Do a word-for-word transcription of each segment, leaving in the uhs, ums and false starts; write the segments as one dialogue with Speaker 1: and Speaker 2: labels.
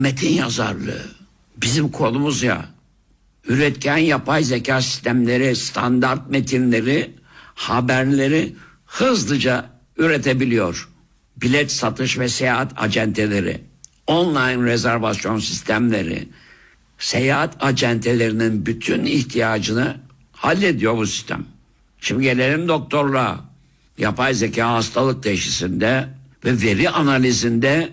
Speaker 1: Metin yazarlığı bizim kolumuz ya. Üretken yapay zeka sistemleri, standart metinleri, haberleri hızlıca üretebiliyor. Bilet satış ve seyahat acenteleri, online rezervasyon sistemleri, seyahat acentelerinin bütün ihtiyacını hallediyor bu sistem. Şimdi gelelim doktorluğa. Yapay zeka hastalık teşhisinde ve veri analizinde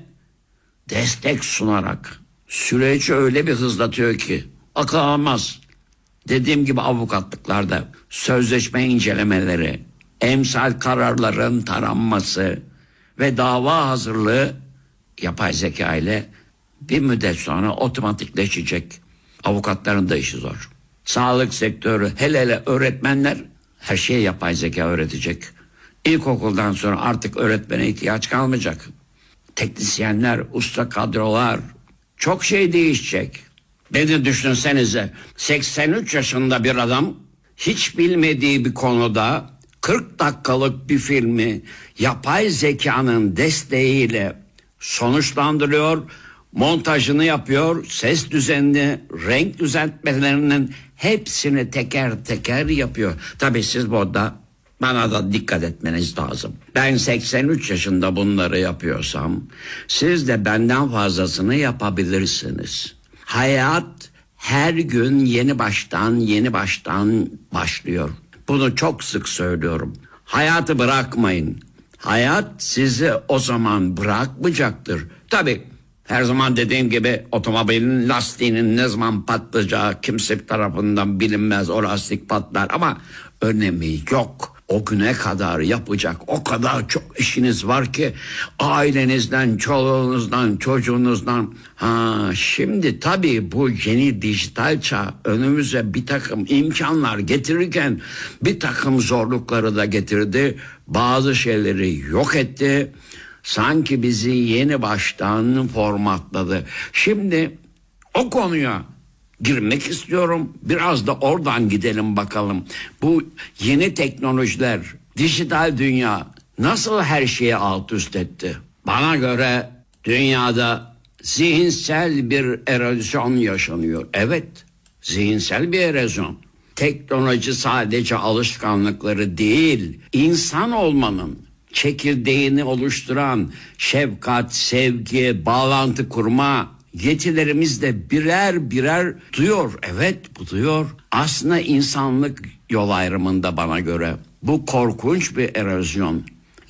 Speaker 1: destek sunarak süreci öyle bir hızlatıyor ki akıl almaz. Dediğim gibi avukatlıklarda sözleşme incelemeleri, emsal kararların taranması ve dava hazırlığı yapay zeka ile bir müddet sonra otomatikleşecek. Avukatların da işi zor. Sağlık sektörü, hele hele öğretmenler her şeyi yapay zeka öğretecek. İlkokuldan sonra artık öğretmene ihtiyaç kalmayacak. Teknisyenler, usta kadrolar, çok şey değişecek. Beni düşünsenize, seksen üç yaşında bir adam hiç bilmediği bir konuda kırk dakikalık bir filmi yapay zekanın desteğiyle sonuçlandırıyor, montajını yapıyor, ses düzenini, renk düzeltmelerinin hepsini teker teker yapıyor. Tabii siz burada bana da dikkat etmeniz lazım. Ben seksen üç yaşında bunları yapıyorsam siz de benden fazlasını yapabilirsiniz. Hayat her gün yeni baştan yeni baştan başlıyor. Bunu çok sık söylüyorum. Hayatı bırakmayın. Hayat sizi o zaman bırakmayacaktır. Tabii her zaman dediğim gibi otomobilin lastiğinin ne zaman patlayacağı kimse tarafından bilinmez, o lastik patlar ama önemi yok. O güne kadar yapacak o kadar çok işiniz var ki ailenizden, çoluğunuzdan, çocuğunuzdan. Ha, şimdi tabii bu yeni dijital çağ önümüze bir takım imkanlar getirirken bir takım zorlukları da getirdi. Bazı şeyleri yok etti. Sanki bizi yeni baştan formatladı. Şimdi o konuya girmek istiyorum. Biraz da oradan gidelim bakalım. Bu yeni teknolojiler, dijital dünya nasıl her şeyi alt üst etti? Bana göre dünyada zihinsel bir erozyon yaşanıyor. Evet, zihinsel bir erozyon. Teknoloji sadece alışkanlıkları değil, insan olmanın çekirdeğini oluşturan şefkat, sevgi, bağlantı kurma yetilerimiz de birer birer duyuyor. Evet, bu duyuyor. Aslında insanlık yol ayrımında bana göre bu korkunç bir erozyon.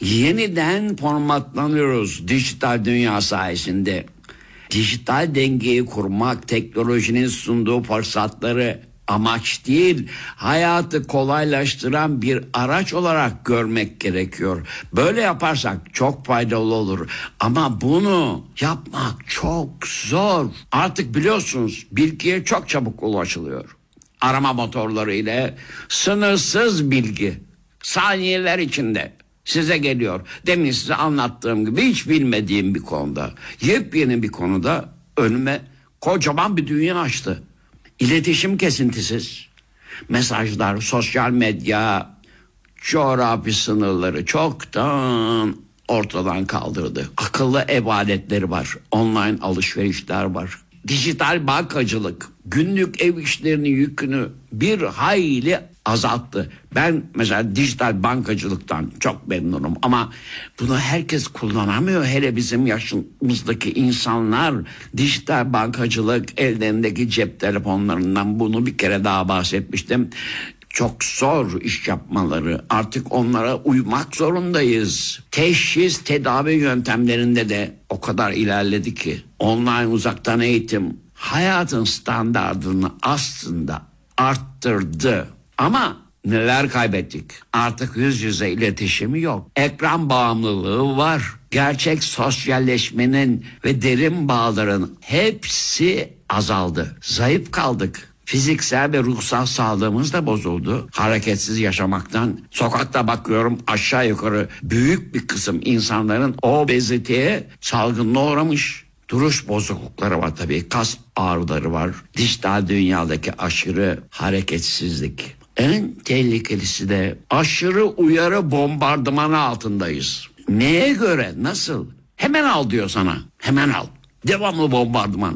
Speaker 1: Yeniden formatlanıyoruz dijital dünya sayesinde. Dijital dengeyi kurmak, teknolojinin sunduğu fırsatları amaç değil, hayatı kolaylaştıran bir araç olarak görmek gerekiyor. Böyle yaparsak çok faydalı olur. Ama bunu yapmak çok zor. Artık biliyorsunuz bilgiye çok çabuk ulaşılıyor. Arama motorları ile sınırsız bilgi saniyeler içinde size geliyor. Demin size anlattığım gibi hiç bilmediğim bir konuda, yepyeni bir konuda önüme kocaman bir dünya açtı. İletişim kesintisiz. Mesajlar, sosyal medya, coğrafi sınırları çoktan ortadan kaldırdı. Akıllı ev aletleri var, online alışverişler var. Dijital bankacılık günlük ev işlerinin yükünü bir hayli azalttı. Ben mesela dijital bankacılıktan çok memnunum ama bunu herkes kullanamıyor. Hele bizim yaşımızdaki insanlar dijital bankacılık ellerindeki cep telefonlarından, bunu bir kere daha bahsetmiştim. Çok zor iş yapmaları, artık onlara uymak zorundayız. Teşhis, tedavi yöntemlerinde de o kadar ilerledi ki online uzaktan eğitim hayatın standardını aslında arttırdı. Ama neler kaybettik? Artık yüz yüze iletişimi yok. Ekran bağımlılığı var. Gerçek sosyalleşmenin ve derin bağların hepsi azaldı. Zayıf kaldık. Fiziksel ve ruhsal sağlığımız da bozuldu. Hareketsiz yaşamaktan sokakta bakıyorum aşağı yukarı büyük bir kısım insanların obeziteye, salgınlığa uğramış. Duruş bozuklukları var tabii. Kas ağrıları var. Dijital dünyadaki aşırı hareketsizlik. En tehlikelisi de aşırı uyarı bombardımanı altındayız. Neye göre? Nasıl? Hemen al diyor sana. Hemen al. Devamlı bombardıman.